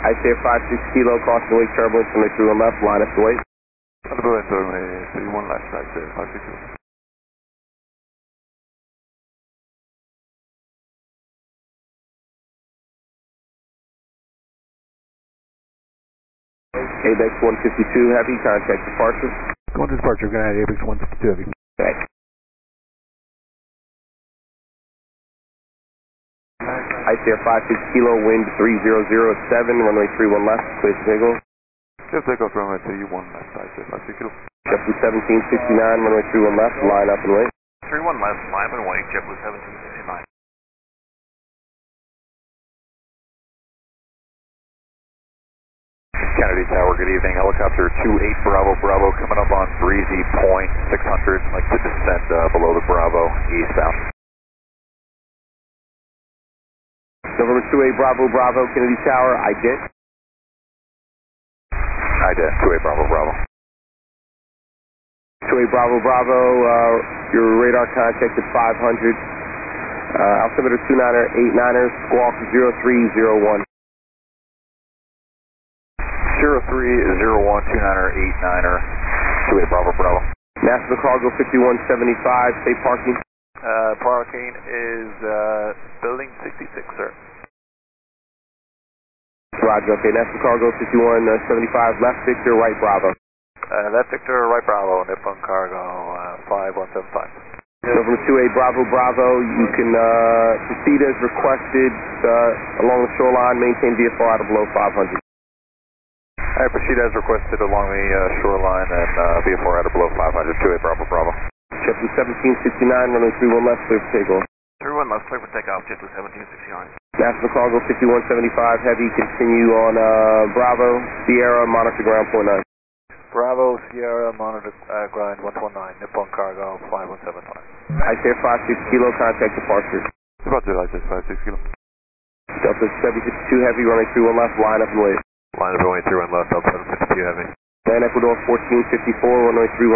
ICAO 56 kilo, caution wake turbulence, runway 31 left, line up and wait. Underboard runway 31 left, ICAO 56 kilo. ABEX 152 Heavy, contact departure. Going to departure, good night, ABEX 152 Heavy. Okay. ICAO 56 kilo, wind 3007, runway 31 left, clear for takeoff. Clear takeoff runway 31 left, ICAO 56 kilo. JetBlue 1769, runway 31 left, line up and wait. 31 left, line up and wait, JetBlue 1769. Kennedy Tower, good evening. Helicopter 28 Bravo Bravo coming up on breezy point 600. Like to descend below the Bravo eastbound. November 28 Bravo Bravo, Kennedy Tower, IDET. IDET 28 Bravo Bravo. 28 Bravo Bravo, your radar contact at 500. Altimeter 29er, 89er, squawk 0301. 0301 29er 89er 28 Bravo Bravo. National Cargo 5175, safe parking. Parking is building 66, sir. Roger, okay, National Cargo 5175, left Victor, right Bravo. Left Victor, right Bravo, Nippon Cargo 5175. Over to 28 Bravo Bravo, you can proceed as requested along the shoreline, maintain VFR out of below 500. I proceed as requested along the shoreline and VFR out of below 500, 28 Bravo Bravo. JetBlue 1769, runway 31 left, clear for takeoff. 31 left, clear for takeoff, JetBlue 1769. National Cargo 5175 Heavy, continue on Bravo, Sierra, monitor ground point 9. Bravo, Sierra, monitor ground 119, Nippon Cargo 5175. ICAO 56 kilo, contact departure. Departure, ICAO 56 kilo. Delta 752 Heavy, runway 31 left, line up and wait. Line up and wait, 31 left, Delta 752 Heavy. Dan Ecuador 1454, runway 31